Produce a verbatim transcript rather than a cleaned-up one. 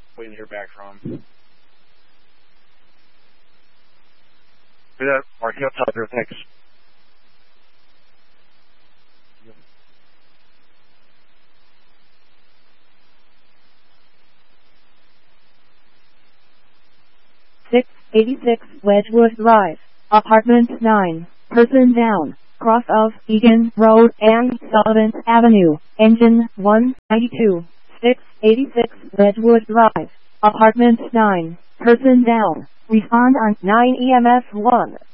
Waiting to hear back from. Do that, Mark. He'll tell her. Thanks. six eighty-six Wedgwood Drive, Apartment nine, person down, cross of Egan Road and Sullivan Avenue, engine one ninety-two, six eighty-six Wedgwood Drive, Apartment nine, person down, respond on nine E M S one.